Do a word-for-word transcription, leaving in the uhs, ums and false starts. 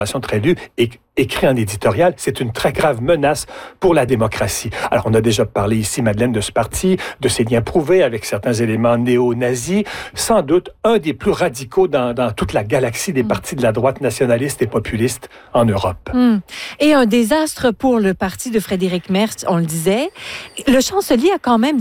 très lu, et écrit en éditorial, c'est une très grave menace pour la démocratie. Alors, on a déjà parlé ici, Madeleine, de ce parti, de ses liens prouvés avec certains éléments néo-nazis, sans doute un des plus radicaux dans, dans toute la galaxie des mmh. partis de la droite nationaliste et populiste en Europe. Mmh. Et un désastre pour le parti de Frédéric Merz, on le disait. Le chancelier a quand même